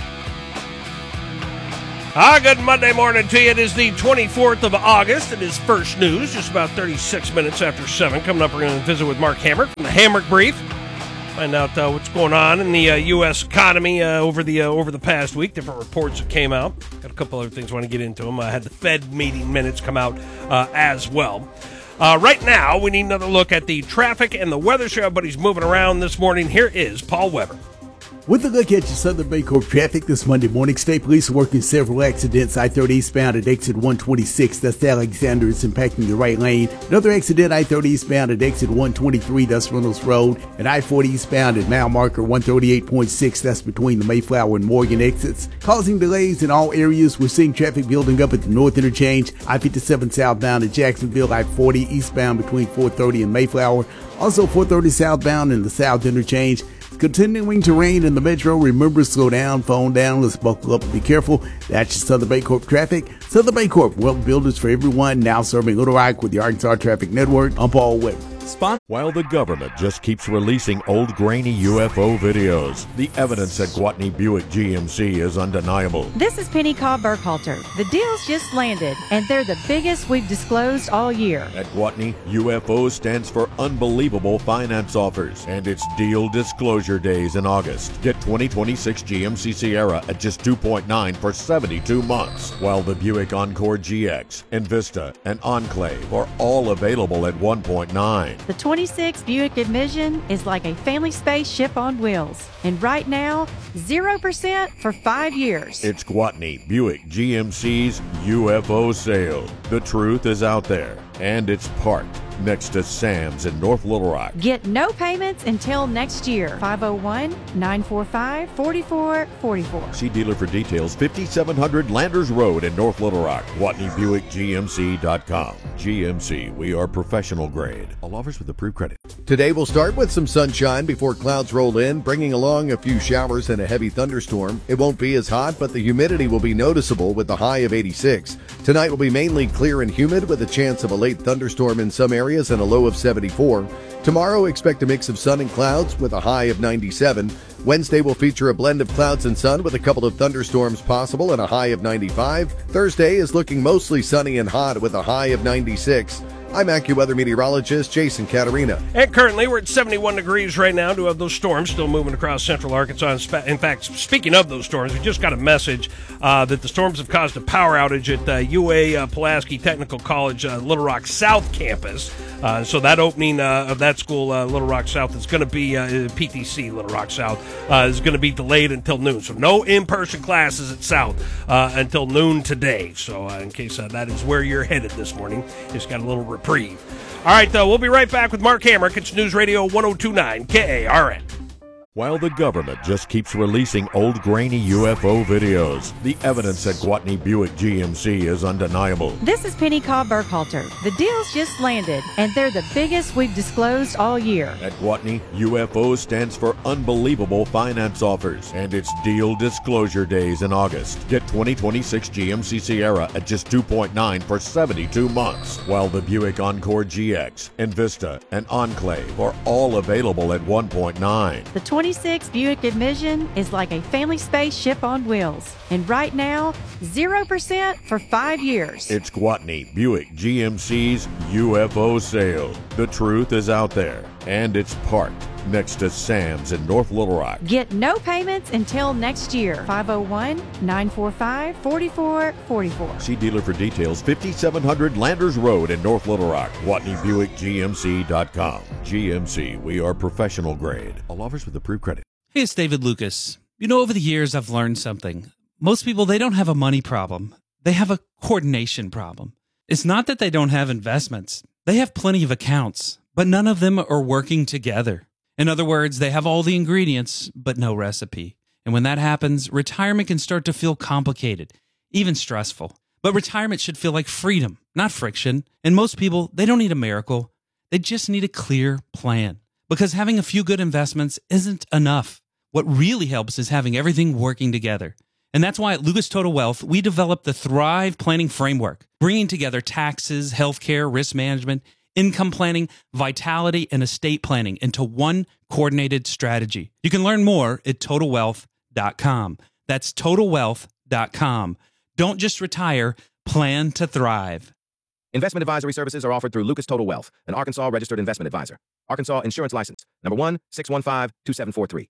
Good Monday morning to you. It is the 24th of August. It is First News, just about 36 minutes after 7. Coming up, we're going to visit with Mark Hamrick from the Hamrick Brief. Find out what's going on in the U.S. economy over the past week. Different reports that came out. Got a couple other things I want to get into them. I had the Fed meeting minutes come out as well. Right now, we need another look at the traffic and the weather. So everybody's moving around this morning. Here is Paul Weber. With a look at your Southern Baycorp traffic this Monday morning, state police are working several accidents. I-30 eastbound at exit 126, that's Alexander, is impacting the right lane. Another accident, I-30 eastbound at exit 123, that's Reynolds Road. And I-40 eastbound at mile marker 138.6, that's between the Mayflower and Morgan exits. Causing delays in all areas, we're seeing traffic building up at the North Interchange. I-57 southbound at Jacksonville, I-40 eastbound between 430 and Mayflower. Also 430 southbound in the South Interchange. Continuing to rain in the metro. Remember, slow down, phone down. Let's buckle up and be careful. That's your Southern Baycorp traffic. Southern Baycorp, wealth builders for everyone. Now serving Little Rock with the Arkansas Traffic Network. I'm Paul Weber. While the government just keeps releasing old grainy UFO videos, the evidence at Gwatney Buick GMC is undeniable. This is Penny Cobb Burkhalter. The deals just landed, and they're the biggest we've disclosed all year. At Gwatney, UFO stands for Unbelievable Finance Offers, and it's Deal Disclosure Days in August. Get 2026 GMC Sierra at just 2.9 for 72 months, while the Buick Encore GX, Envista, and Enclave are all available at 1.9. The 26 Buick Envision is like a family spaceship on wheels. And right now, 0% for 5 years. It's Gwatney Buick GMC's UFO sale. The truth is out there, and it's parked next to Sam's in North Little Rock. Get no payments until next year. 501-945-4444. See dealer for details. 5700 Landers Road in North Little Rock. GwatneyBuickGMC.com. GMC, we are professional grade. All offers with approved credit. Today we'll start with some sunshine before clouds roll in, bringing along a few showers and a heavy thunderstorm. It won't be as hot, but the humidity will be noticeable with a high of 86. Tonight will be mainly clear and humid with a chance of a late thunderstorm in some areas and a low of 74. Tomorrow, expect a mix of sun and clouds with a high of 97. Wednesday will feature a blend of clouds and sun with a couple of thunderstorms possible and a high of 95. Thursday is looking mostly sunny and hot with a high of 96. I'm AccuWeather meteorologist Jason Caterina. And currently we're at 71 degrees right now. Do have those storms still moving across central Arkansas. In fact, speaking of those storms, we just got a message that the storms have caused a power outage at UA Pulaski Technical College Little Rock South campus. So that opening of that school, Little Rock South, is going to be PTC Little Rock South, is going to be delayed until noon. So no in-person classes at South until noon today. So in case that is where you're headed this morning, just got a little reprieve. All right, we'll be right back with Mark Hamrick. It's News Radio 1029 KARN. While the government just keeps releasing old grainy UFO videos, the evidence at Gwatney Buick GMC is undeniable. This is Penny Cobb Burkhalter. The deals just landed, and they're the biggest we've disclosed all year. At Gwatney, UFO stands for Unbelievable Finance Offers, and it's Deal Disclosure Days in August. Get 2026 GMC Sierra at just 2.9 for 72 months, while the Buick Encore GX, Envista, and Enclave are all available at 1.9. The 26 Buick Envision is like a family spaceship on wheels. And right now, 0% for 5 years. It's Gwatney Buick GMC's UFO sale. The truth is out there, and it's parked next to Sam's in North Little Rock. Get no payments until next year. 501-945-4444. See dealer for details. 5700 Landers Road in North Little Rock. GwatneyBuickGMC.com. GMC, we are professional grade. All offers with approved credit. Hey, it's David Lucas. You know, over the years, I've learned something. most people, they don't have a money problem. They have a coordination problem. It's not that they don't have investments. They have plenty of accounts, but none of them are working together. In other words, they have all the ingredients, but no recipe. And when that happens, retirement can start to feel complicated, even stressful. But retirement should feel like freedom, not friction. And most people, they don't need a miracle. They just need a clear plan. Because having a few good investments isn't enough. What really helps is having everything working together. And that's why at Lucas Total Wealth, we developed the Thrive Planning Framework, bringing together taxes, healthcare, risk management, income planning, vitality, and estate planning into one coordinated strategy. You can learn more at TotalWealth.com. That's TotalWealth.com. Don't just retire, plan to thrive. Investment advisory services are offered through Lucas Total Wealth, an Arkansas registered investment advisor. Arkansas Insurance License, number 1-615-2743.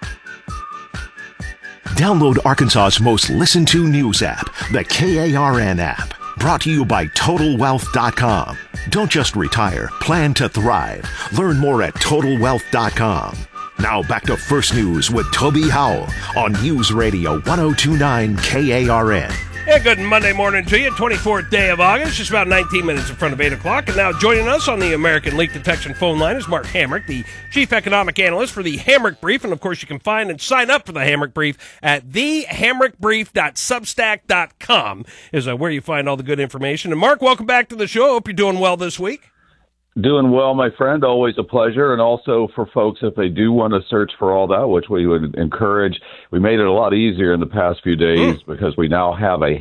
Download Arkansas's most listened to news app, the KARN app. Brought to you by TotalWealth.com. Don't just retire, plan to thrive. Learn more at TotalWealth.com. Now back to First News with Toby Howell on News Radio 1029 KARN. Yeah, good Monday morning to you. 24th day of August, just about 19 minutes in front of 8 o'clock. And now joining us on the American Leak Detection phone line is Mark Hamrick, the Chief Economic Analyst for the Hamrick Brief. And, of course, you can find and sign up for the Hamrick Brief at thehamrickbrief.substack.com is where you find all the good information. And, Mark, welcome back to the show. Hope you're doing well this week. Doing well, my friend. Always a pleasure. And also for folks, if they do want to search for all that, which we would encourage, we made it a lot easier in the past few days because we now have a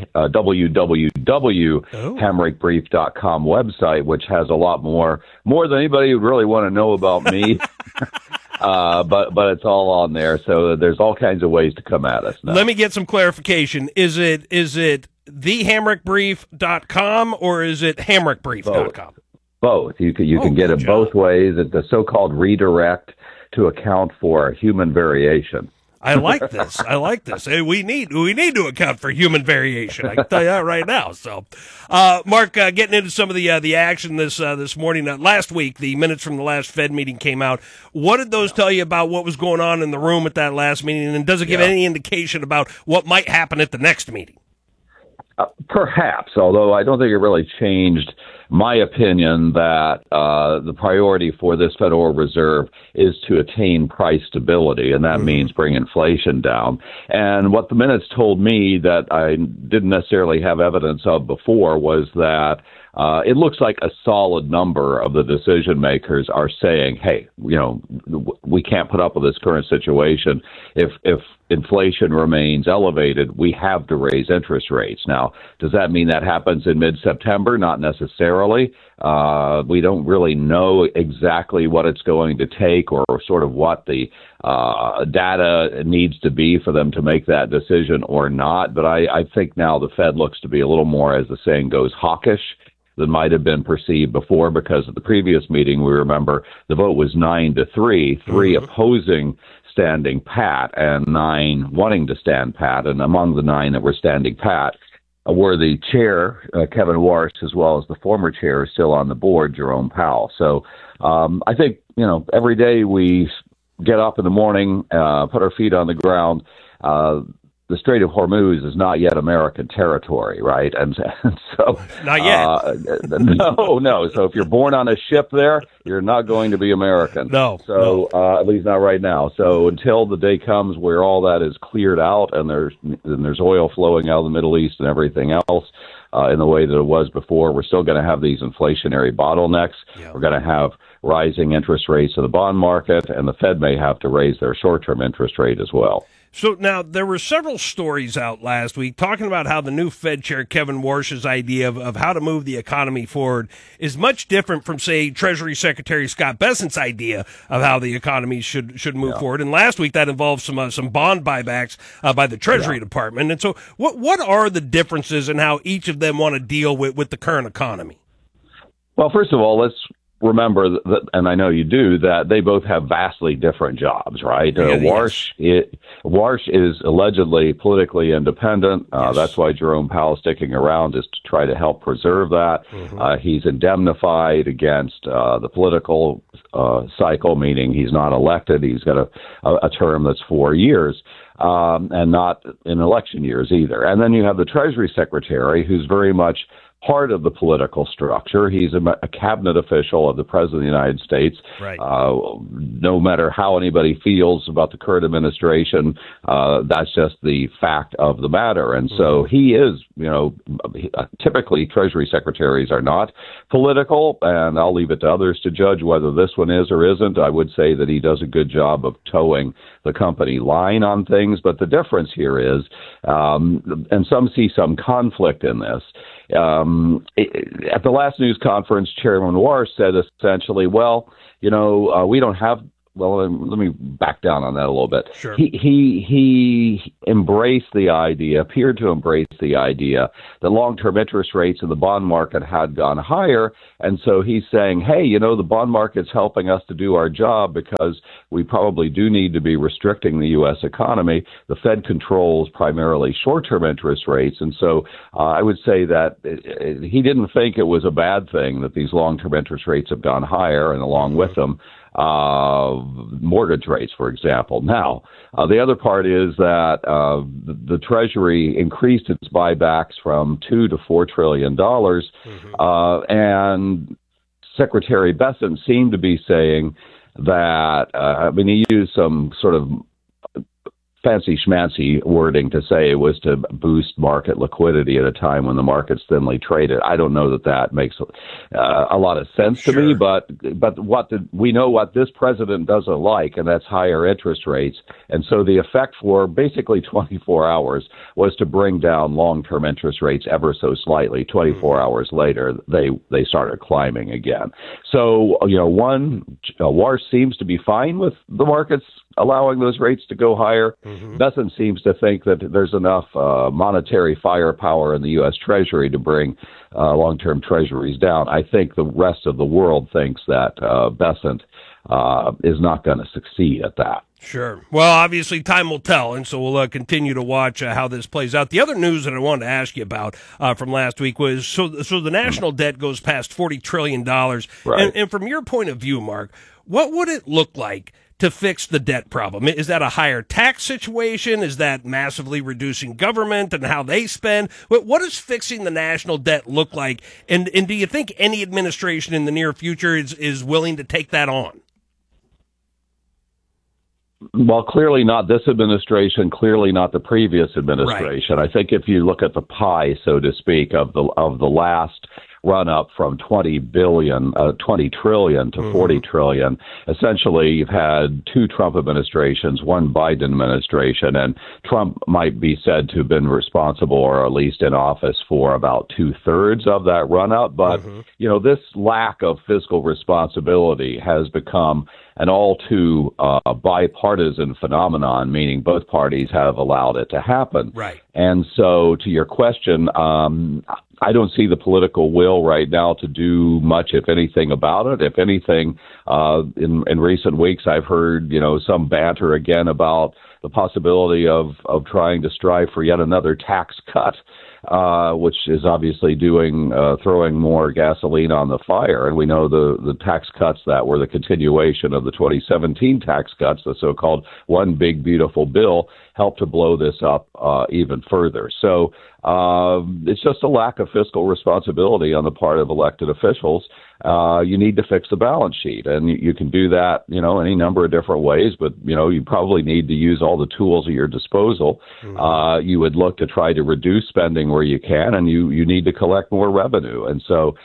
www.hamrickbrief.com website, which has a lot more than anybody would really want to know about me. But it's all on there. So there's all kinds of ways to come at us now. Let me get some clarification. Is it thehamrickbrief.com or is it hamrickbrief.com? Both. You can get it both ways. It's the so-called redirect to account for human variation. I like this. Hey, we need to account for human variation. I can tell you that right now. So, Mark, getting into some of the action this morning. Last week, the minutes from the last Fed meeting came out. What did those tell you about what was going on in the room at that last meeting? And does it give any indication about what might happen at the next meeting? Perhaps, although I don't think it really changed my opinion that the priority for this Federal Reserve is to attain price stability, and that means bring inflation down. And what the minutes told me that I didn't necessarily have evidence of before was that it looks like a solid number of the decision makers are saying, hey, we can't put up with this current situation. If inflation remains elevated, we have to raise interest rates. Now, does that mean that happens in mid-September? Not necessarily. We don't really know exactly what it's going to take or sort of what the data needs to be for them to make that decision or not. But I think now the Fed looks to be a little more, as the saying goes, hawkish than might have been perceived before, because at the previous meeting, we remember the vote was 9-3, three opposing standing pat and 9 wanting to stand pat. And among the 9 that were standing pat were the chair, Kevin Warsh, as well as the former chair still on the board, Jerome Powell. So I think, every day we get up in the morning, put our feet on the ground, the Strait of Hormuz is not yet American territory, right? And so not yet. No. So if you're born on a ship there, you're not going to be American. No. So at least not right now. So until the day comes where all that is cleared out and there's oil flowing out of the Middle East and everything else in the way that it was before, we're still going to have these inflationary bottlenecks. Yeah. We're going to have rising interest rates in the bond market, and the Fed may have to raise their short-term interest rate as well. So now there were several stories out last week talking about how the new Fed chair, Kevin Warsh's idea of how to move the economy forward is much different from, say, Treasury Secretary Scott Bessent's idea of how the economy should move forward. And last week that involved some bond buybacks by the Treasury Department. And so what are the differences in how each of them want to deal with the current economy? Well, first of all, let's remember that, and I know you do, that they both have vastly different jobs, right? Warsh is allegedly politically independent. That's why Jerome Powell sticking around, is to try to help preserve that. He's indemnified against the political cycle, meaning he's not elected. He's got a term that's 4 years. And not in election years either. And then you have the Treasury Secretary, who's very much part of the political structure. He's a cabinet official of the President of the United States. Right. No matter how anybody feels about the current administration, that's just the fact of the matter. And so he is, typically Treasury Secretaries are not political, and I'll leave it to others to judge whether this one is or isn't. I would say that he does a good job of towing the company line on things, but the difference here is, and some see some conflict in this, at the last news conference, Chairman Warsh said essentially, we don't have. Well, let me back down on that a little bit. Sure. He embraced the idea, appeared to embrace the idea that long-term interest rates in the bond market had gone higher, and so he's saying, hey, the bond market's helping us to do our job because we probably do need to be restricting the U.S. economy. The Fed controls primarily short-term interest rates, and so I would say that he didn't think it was a bad thing that these long-term interest rates have gone higher, and along with them, mortgage rates, for example. Now, the other part is that the Treasury increased its buybacks from $2 to $4 trillion, and Secretary Bessent seemed to be saying that, he used some sort of fancy schmancy wording to say it was to boost market liquidity at a time when the market's thinly traded. I don't know that makes a lot of sense to me, but we know what this president doesn't like, and that's higher interest rates. And so the effect for basically 24 hours was to bring down long-term interest rates ever so slightly. 24 hours later, they started climbing again. So, Warsh seems to be fine with the markets allowing those rates to go higher. Bessent seems to think that there's enough monetary firepower in the U.S. Treasury to bring long-term treasuries down. I think the rest of the world thinks that Bessent is not going to succeed at that. Sure. Well, obviously, time will tell, and so we'll continue to watch how this plays out. The other news that I wanted to ask you about from last week was, so the national debt goes past $40 trillion. Right. And from your point of view, Mark, what would it look like to fix the debt problem? Is that a higher tax situation? Is that massively reducing government and how they spend? What does fixing the national debt look like? And do you think any administration in the near future is willing to take that on? Well, clearly not this administration, clearly not the previous administration. Right. I think if you look at the pie, so to speak, of the last run up from 20 trillion to 40 trillion. Essentially, you've had two Trump administrations, one Biden administration, and Trump might be said to have been responsible, or at least in office, for about 2/3 of that run up. But, this lack of fiscal responsibility has become an all too bipartisan phenomenon, meaning both parties have allowed it to happen. Right. And so to your question, I don't see the political will right now to do much, if anything, about it. If anything, in recent weeks, I've heard, some banter again about the possibility of trying to strive for yet another tax cut, which is obviously throwing more gasoline on the fire. And we know the tax cuts that were the continuation of the 2017 tax cuts, the so-called One Big Beautiful Bill, helped to blow this up even further. So it's just a lack of fiscal responsibility on the part of elected officials. You need to fix the balance sheet, and you can do that, any number of different ways, but, you probably need to use all the tools at your disposal. You would look to try to reduce spending where you can, and you need to collect more revenue. And so,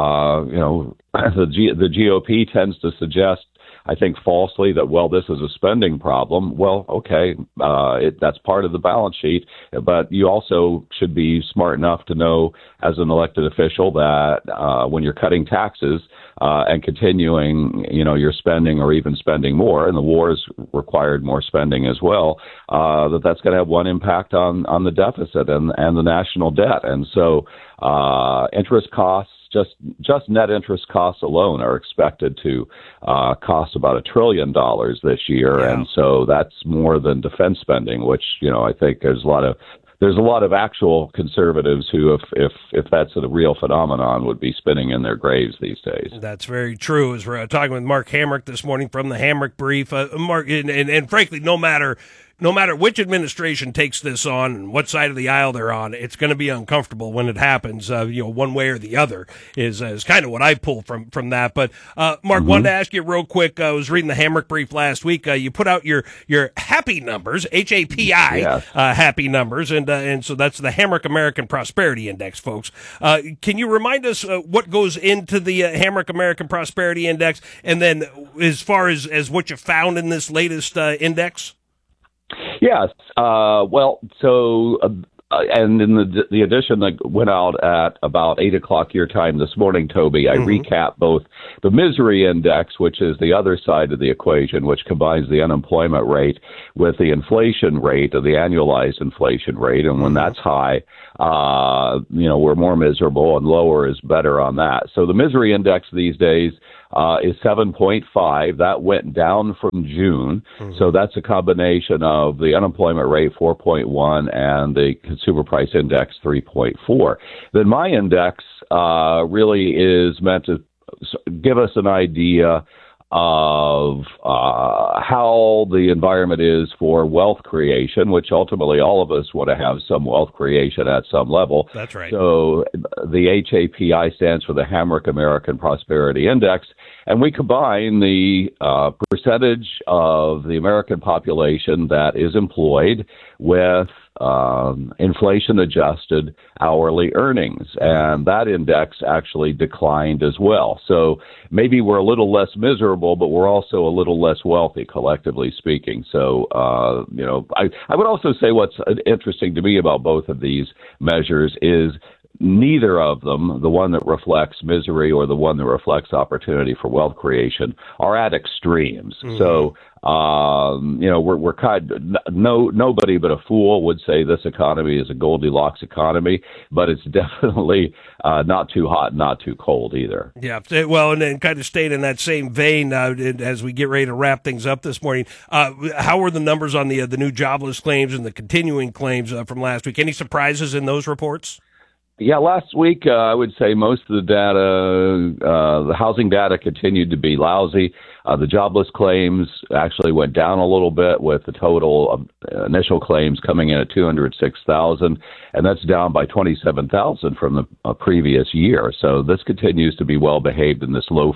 the GOP tends to suggest, I think falsely, that, this is a spending problem. Well, okay, that's part of the balance sheet, but you also should be smart enough to know as an elected official that when you're cutting taxes and continuing, your spending or even spending more, and the war has required more spending as well, that's going to have one impact on the deficit and the national debt. And so interest costs just net interest costs alone are expected to cost about $1 trillion this year, and so that's more than defense spending, which I think there's a lot of actual conservatives who, if that's a real phenomenon, would be spinning in their graves these days. That's very true. As we're talking with Mark Hamrick this morning from the Hamrick Brief, Mark, and frankly, no matter which administration takes this on and what side of the aisle they're on, it's going to be uncomfortable when it happens. One way or the other is kind of what I pull from that. But Mark, wanted to ask you real quick. I was reading the Hamrick Brief last week. You put out your happy numbers, HAPI, happy numbers, and so that's the Hamrick American Prosperity Index, folks. Can you remind us what goes into the Hamrick American Prosperity Index, and then as far as what you found in this latest index? Yes. And in the edition that went out at about 8 o'clock your time this morning, Toby, I recap both the misery index, which is the other side of the equation, which combines the unemployment rate with the inflation rate, or the annualized inflation rate. And when that's high, we're more miserable, and lower is better on that. So the misery index these days is 7.5. That went down from June. So that's a combination of the unemployment rate, 4.1, and the consumer price index, 3.4. Then my index really is meant to give us an idea of how the environment is for wealth creation, which ultimately all of us want to have some wealth creation at some level. That's right. So the HAPI stands for the Hamrick American Prosperity Index, and we combine the percentage of the American population that is employed with inflation-adjusted hourly earnings, and that index actually declined as well. So maybe we're a little less miserable, but we're also a little less wealthy, collectively speaking. So, I would also say what's interesting to me about both of these measures is neither of them, the one that reflects misery or the one that reflects opportunity for wealth creation, are at extremes. So, we're kind of, nobody but a fool would say this economy is a Goldilocks economy, but it's definitely not too hot, not too cold either. Yeah, well, and then kind of staying in that same vein as we get ready to wrap things up this morning. How were the numbers on the new jobless claims and the continuing claims from last week? Any surprises in those reports? Yeah, last week, I would say most of the data, the housing data continued to be lousy. The jobless claims actually went down a little bit, with the total of initial claims coming in at 206,000, and that's down by 27,000 from the previous year. So this continues to be well behaved in this low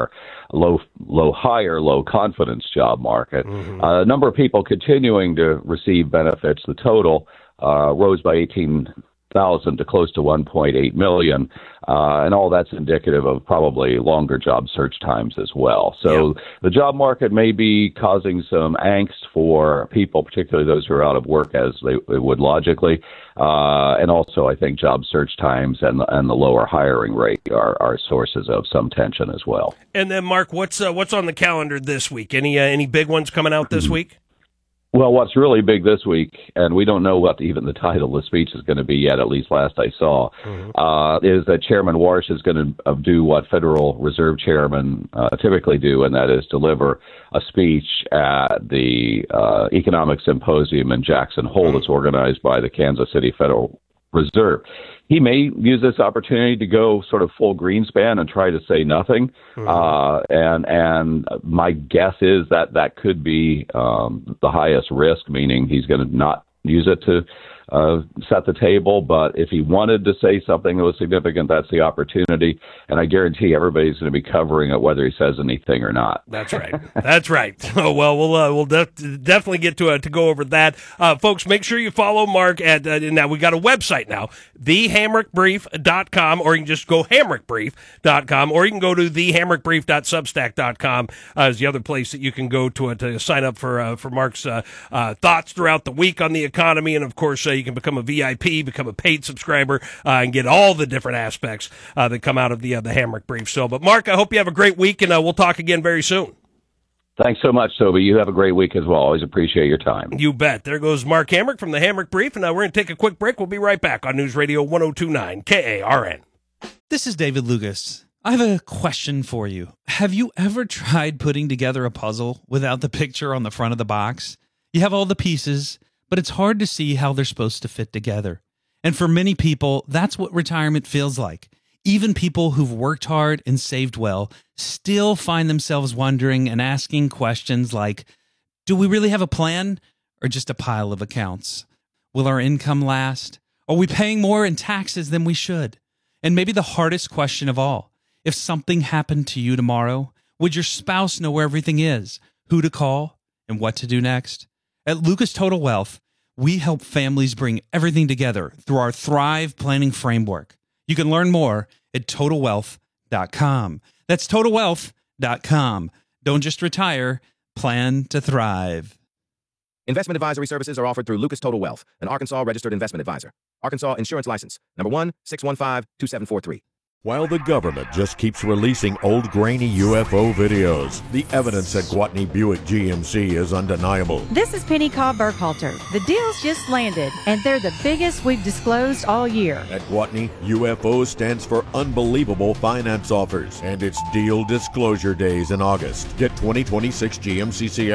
confidence job market. A number of people continuing to receive benefits. The total rose by 18,000 to close to 1.8 million, and all that's indicative of probably longer job search times as well. So the job market may be causing some angst for people, particularly those who are out of work, as they would logically, and also I think job search times and the lower hiring rate are sources of some tension as well. And then, Mark, what's on the calendar this week? Any big ones coming out this week? Well, what's really big this week, and we don't know what even the title of the speech is going to be yet, at least last I saw, is that Chairman Warsh is going to do what Federal Reserve chairmen typically do, and that is deliver a speech at the Economic Symposium in Jackson Hole that's organized by the Kansas City Federal Reserve. He may use this opportunity to go sort of full Greenspan and try to say nothing. And my guess is that could be the highest risk, meaning he's going to not use it to set the table. But if he wanted to say something that was significant, that's the opportunity. And I guarantee everybody's going to be covering it, whether he says anything or not. That's right. That's right. Oh, well, we'll definitely get to go over that. Folks, make sure you follow Mark at, now we got a website now, thehamrickbrief.com, or you can just go hamrickbrief.com, or you can go to thehamrickbrief.substack.com is the other place that you can go to sign up for Mark's thoughts throughout the week on the economy. And of course, you can become a VIP, become a paid subscriber, and get all the different aspects that come out of the Hamrick Brief. So, but Mark, I hope you have a great week, and we'll talk again very soon. Thanks so much, Toby. You have a great week as well. Always appreciate your time. You bet. There goes Mark Hamrick from the Hamrick Brief, and we're going to take a quick break. We'll be right back on News Radio 102.9 KARN. This is David Lucas. I have a question for you. Have you ever tried putting together a puzzle without the picture on the front of the box? You have all the pieces, but it's hard to see how they're supposed to fit together. And for many people, that's what retirement feels like. Even people who've worked hard and saved well still find themselves wondering and asking questions like, do we really have a plan or just a pile of accounts? Will our income last? Are we paying more in taxes than we should? And maybe the hardest question of all, if something happened to you tomorrow, would your spouse know where everything is, who to call, and what to do next? At Lucas Total Wealth, we help families bring everything together through our Thrive Planning Framework. You can learn more at TotalWealth.com. That's TotalWealth.com. Don't just retire, plan to thrive. Investment advisory services are offered through Lucas Total Wealth, an Arkansas registered investment advisor. Arkansas Insurance License, number 1-615-2743. While the government just keeps releasing old grainy UFO videos, the evidence at Gwatney Buick GMC is undeniable. This is Penny Cobb Burkhalter. The deals just landed, and they're the biggest we've disclosed all year. At Gwatney, UFO stands for Unbelievable Finance Offers, and it's Deal Disclosure Days in August. Get 2026 GMC Sierra